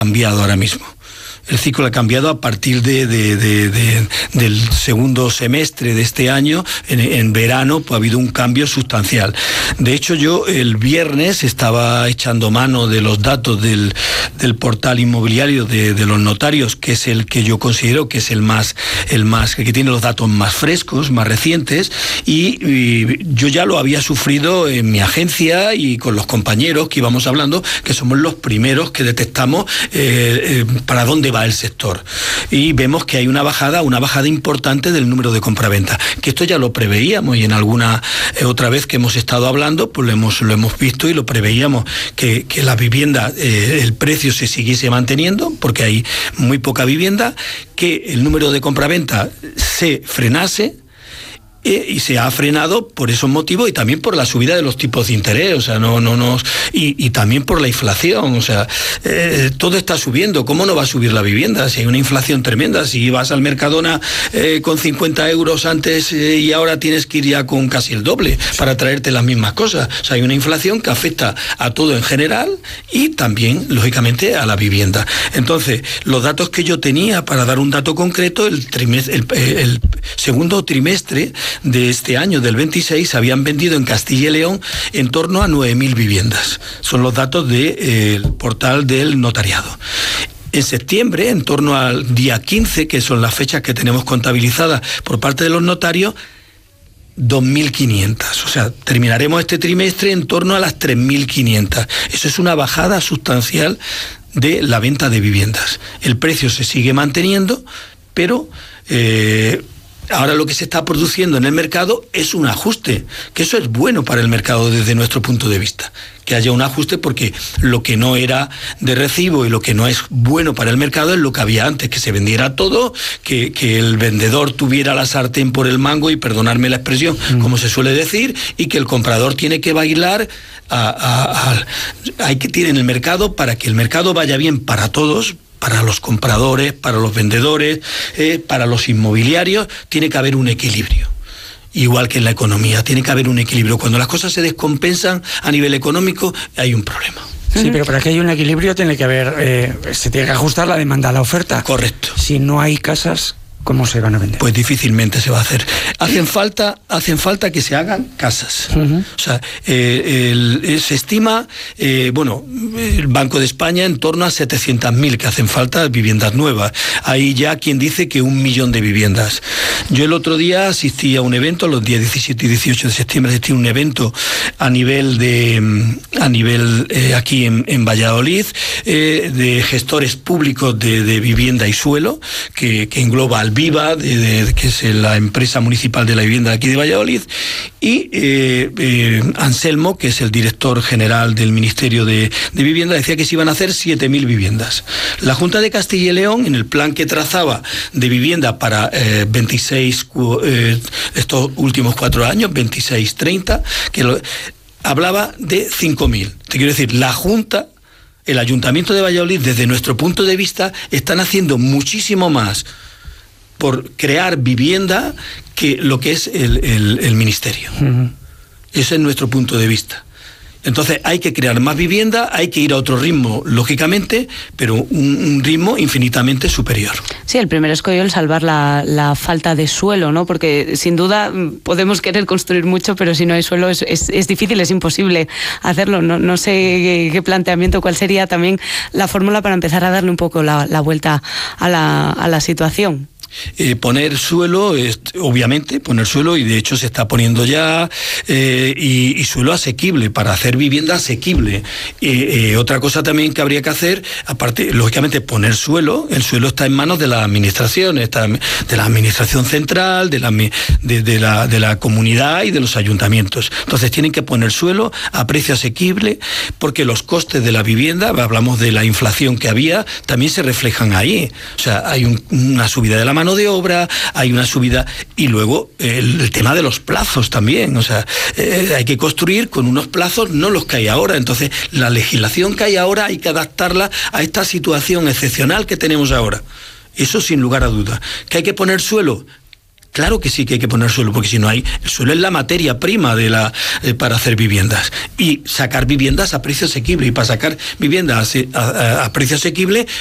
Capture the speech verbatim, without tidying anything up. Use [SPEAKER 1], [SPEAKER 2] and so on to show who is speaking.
[SPEAKER 1] cambiado ahora mismo. El ciclo ha cambiado a partir de, de, de, de, del segundo semestre de este año. En, en verano pues, ha habido un cambio sustancial. De hecho, yo el viernes estaba echando mano de los datos del, del portal inmobiliario de, de los notarios, que es el que yo considero que es el más, el más, que tiene los datos más frescos, más recientes, y, y yo ya lo había sufrido en mi agencia y con los compañeros que íbamos hablando, que somos los primeros que detectamos eh, eh, para dónde va el sector, y vemos que hay una bajada, una bajada importante del número de compraventa, que esto ya lo preveíamos, y en alguna eh, otra vez que hemos estado hablando, pues lo hemos, lo hemos visto y lo preveíamos, que, que la vivienda, eh, el precio se siguiese manteniendo, porque hay muy poca vivienda, que el número de compraventa se frenase, y se ha frenado por esos motivos, y también por la subida de los tipos de interés, o sea, no, no nos, y, y también por la inflación, o sea, eh, todo está subiendo. ¿Cómo no va a subir la vivienda si hay una inflación tremenda? Si vas al Mercadona eh, con cincuenta euros antes eh, y ahora tienes que ir ya con casi el doble para traerte las mismas cosas. O sea, hay una inflación que afecta a todo en general y también, lógicamente, a la vivienda. Entonces, los datos que yo tenía, para dar un dato concreto, el, trimestre, el, el segundo trimestre de este año, del veintiséis, se habían vendido en Castilla y León en torno a nueve mil viviendas. Son los datos del eh, portal del notariado. En septiembre, en torno al día quince, que son las fechas que tenemos contabilizadas por parte de los notarios, dos mil quinientas. O sea, terminaremos este trimestre en torno a las tres mil quinientas. Eso es una bajada sustancial de la venta de viviendas. El precio se sigue manteniendo, pero Eh, ahora lo que se está produciendo en el mercado es un ajuste, que eso es bueno para el mercado desde nuestro punto de vista, que haya un ajuste, porque lo que no era de recibo y lo que no es bueno para el mercado es lo que había antes, que se vendiera todo, que, que el vendedor tuviera la sartén por el mango, y perdonarme la expresión, mm. como se suele decir, y que el comprador tiene que bailar a, a, a, hay que tirar en el mercado para que el mercado vaya bien para todos, para los compradores, para los vendedores, eh, para los inmobiliarios. Tiene que haber un equilibrio. Igual que en la economía, tiene que haber un equilibrio. Cuando las cosas se descompensan a nivel económico, hay un problema.
[SPEAKER 2] Sí, pero para que haya un equilibrio tiene que haber, eh, se tiene que ajustar la demanda a la oferta.
[SPEAKER 1] Correcto.
[SPEAKER 2] Si no hay casas, ¿cómo se van a vender?
[SPEAKER 1] Pues difícilmente se va a hacer. Hacen falta, hacen falta que se hagan casas. Uh-huh. O sea, eh, el, se estima, eh, bueno, el Banco de España en torno a setecientas mil que hacen falta viviendas nuevas. Hay ya quien dice que un millón de viviendas. Yo el otro día asistí a un evento, los días diecisiete y dieciocho de septiembre, asistí a un evento a nivel de, a nivel eh, aquí en, en Valladolid, eh, de gestores públicos de, de vivienda y suelo, que, que engloba al Viva, de, de, que es la empresa municipal de la vivienda de aquí de Valladolid, y eh, eh, Anselmo, que es el director general del Ministerio de, de Vivienda, decía que se iban a hacer siete mil viviendas. La Junta de Castilla y León, en el plan que trazaba de vivienda para eh, veintiséis, eh, estos últimos cuatro años, veintiséis treinta, que lo, hablaba de cinco mil. Te quiero decir, la Junta, el Ayuntamiento de Valladolid, desde nuestro punto de vista, están haciendo muchísimo más por crear vivienda que lo que es el, el, el Ministerio. Uh-huh. Ese es nuestro punto de vista. Entonces hay que crear más vivienda, hay que ir a otro ritmo, lógicamente, pero un, un ritmo infinitamente superior.
[SPEAKER 3] Sí, el primer escollo es salvar la, la falta de suelo, ¿no? Porque sin duda podemos querer construir mucho, pero si no hay suelo es, es, es difícil, es imposible hacerlo. No, no sé qué, qué planteamiento, cuál sería también la fórmula para empezar a darle un poco la, la vuelta a la, a la situación.
[SPEAKER 1] Eh, poner suelo, eh, obviamente, poner suelo, y de hecho se está poniendo ya, eh, y, y suelo asequible, para hacer vivienda asequible. Eh, eh, otra cosa también que habría que hacer, aparte, lógicamente, poner suelo. El suelo está en manos de la administración, está de la administración central, de la, de, de, la, de la comunidad y de los ayuntamientos. Entonces tienen que poner suelo a precio asequible, porque los costes de la vivienda, hablamos de la inflación que había, también se reflejan ahí. O sea, hay un, una subida de la mano de obra, hay una subida, y luego el, el tema de los plazos también. O sea, eh, hay que construir con unos plazos, no los que hay ahora. Entonces, la legislación que hay ahora hay que adaptarla a esta situación excepcional que tenemos ahora. Eso sin lugar a dudas. ¿Que hay que poner suelo? Claro que sí que hay que poner suelo, porque si no hay, el suelo es la materia prima de la eh, para hacer viviendas. Y sacar viviendas a precio asequible. Y para sacar viviendas a, a, a precio asequible